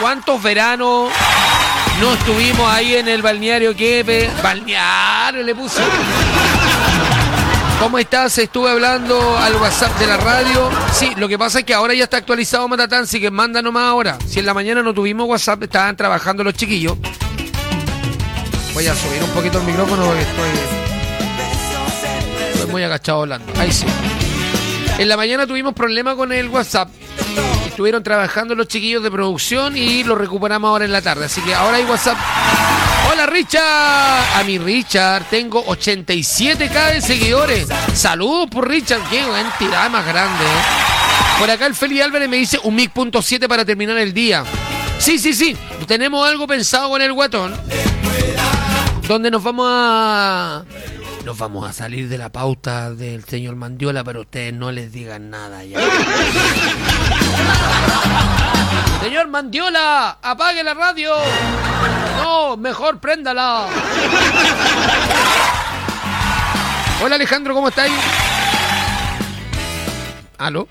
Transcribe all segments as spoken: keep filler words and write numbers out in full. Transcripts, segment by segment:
¿Cuántos veranos no estuvimos ahí en el balneario Quepe? Balneario le puse. ¿Cómo estás? Estuve hablando al WhatsApp de la radio. Sí, lo que pasa es que ahora ya está actualizado Matatán, así que manda nomás ahora. Si en la mañana no tuvimos WhatsApp, estaban trabajando los chiquillos. Voy a subir un poquito el micrófono porque estoy, estoy muy agachado hablando. Ahí sí. En la mañana tuvimos problemas con el WhatsApp. Estuvieron trabajando los chiquillos de producción y lo recuperamos ahora en la tarde. Así que ahora hay WhatsApp. Hola Richard. A mi Richard. Tengo ochenta y siete mil de seguidores. Saludos por Richard. Qué entidad más grande, ¿eh? Por acá el Feli Álvarez me dice un mic punto siete para terminar el día. Sí, sí, sí. Tenemos algo pensado con el guatón. Donde nos vamos a... Nos vamos a salir de la pauta del señor Mandiola, pero ustedes no les digan nada ya. Señor Mandiola, apague la radio. No, mejor préndala. Hola Alejandro, ¿cómo estáis? ¿Aló?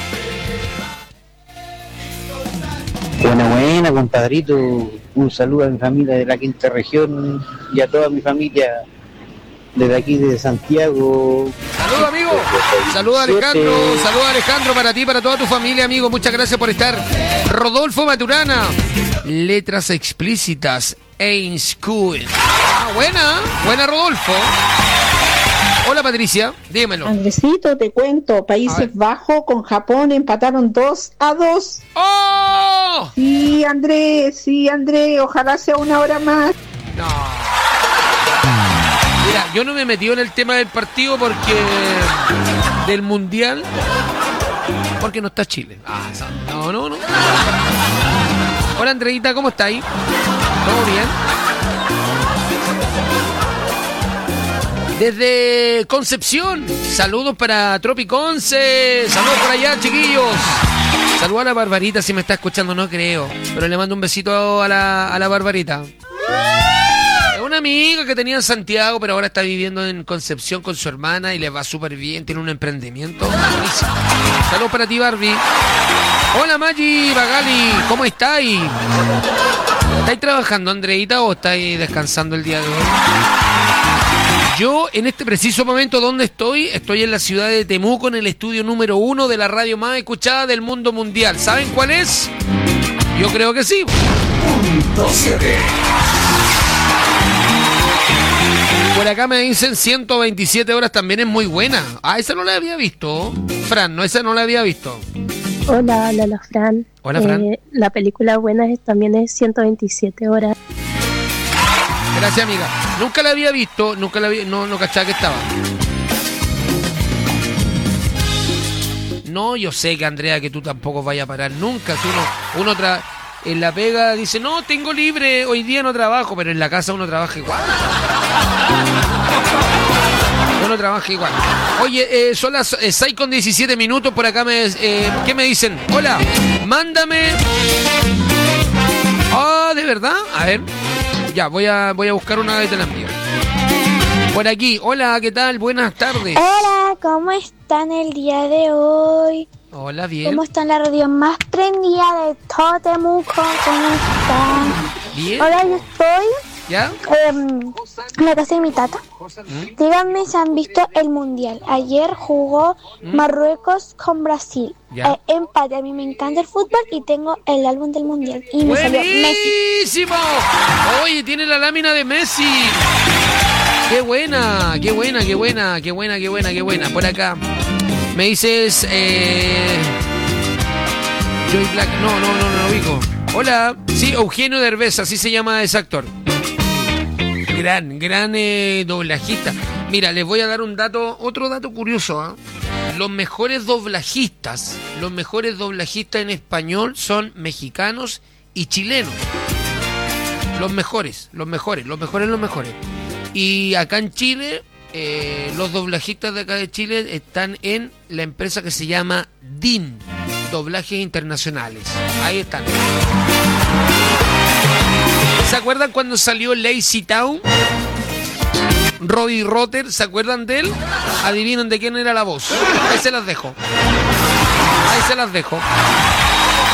Buena, buena, compadrito. Un saludo a mi familia de la quinta región y a toda mi familia desde aquí, de Santiago. Saludos, amigo. Saludos, Alejandro. Saludos, Alejandro, para ti, para toda tu familia, amigo. Muchas gracias por estar. Rodolfo Maturana. Letras explícitas. Ain School. Ah, buena. Buena, Rodolfo. Hola, Patricia. Dímelo. Andresito, te cuento. Países Bajos con Japón empataron dos a dos. ¡Oh! Sí, Andrés. Sí, Andrés. Ojalá sea una hora más. No. Mira, yo no me he metido en el tema del partido porque... del mundial. Porque no está Chile. Ah, no, no, no. Hola, Andreita, ¿cómo está ahí? ¿Todo bien? Desde Concepción. Saludos para Tropiconce. Saludos por allá, chiquillos. Saludos a la Barbarita si me está escuchando, no creo. Pero le mando un besito a la, a la Barbarita. Una amiga que tenía en Santiago, pero ahora está viviendo en Concepción con su hermana y le va súper bien, tiene un emprendimiento buenísimo. Saludos para ti, Barbie. Hola, Maggi Bagali, ¿cómo estáis? ¿Estáis trabajando, Andreita, o estáis descansando el día de hoy? Yo, en este preciso momento, ¿dónde estoy? Estoy en la ciudad de Temuco, en el estudio número uno de la radio más escuchada del mundo mundial. ¿Saben cuál es? Yo creo que sí. Punto siete. Por acá me dicen ciento veintisiete horas, también es muy buena. Ah, esa no la había visto. Fran, no, esa no la había visto. Hola, hola, hola, Fran. Hola, Fran. Eh, la película buena es, también es ciento veintisiete horas. Gracias, amiga. Nunca la había visto, nunca la había, no, no cachaba que estaba. No, yo sé que, Andrea, que tú tampoco vayas a parar nunca. Si uno, uno tra- en la pega dice, no, tengo libre, hoy día no trabajo, pero en la casa uno trabaja igual. Uno trabaja igual. Oye, eh, son las eh, seis con diecisiete minutos. Por acá me... Eh, ¿qué me dicen? Hola, mándame... Ah, ¿de verdad? A ver. Ya, voy a, voy a buscar una de te la envío. Por aquí. Hola, ¿qué tal? Buenas tardes. Hola, ¿cómo están el día de hoy? Hola, bien. ¿Cómo está la radio más prendida de todo Temuco? ¿Cómo están? Bien. Ahora yo estoy ¿Ya? eh, en la casa de mi tata. ¿Mm? Díganme si han visto el mundial. Ayer jugó ¿Mm? Marruecos con Brasil. Eh, empate. A mí me encanta el fútbol y tengo el álbum del mundial. Y me salió Messi. ¡Buenísimo! Oye, tiene la lámina de Messi. ¡Qué buena! ¡Qué buena, qué buena, qué buena, qué buena, qué buena! Por acá me dices... Eh... Joy Black... No, no, no, no lo ubico. Hola. Sí, Eugenio Derbez, así se llama ese actor. Gran, gran eh, doblajista. Mira, les voy a dar un dato, otro dato curioso, ¿eh? Los mejores doblajistas, los mejores doblajistas en español son mexicanos y chilenos. Los mejores, los mejores, los mejores, los mejores. Y acá en Chile, eh, los doblajistas de acá de Chile están en la empresa que se llama D I N, Doblajes Internacionales. Ahí están. ¿Se acuerdan cuando salió Lazy Town? Robbie Rotter, ¿se acuerdan de él? Adivinen de quién era la voz. Ahí se las dejo. Ahí se las dejo.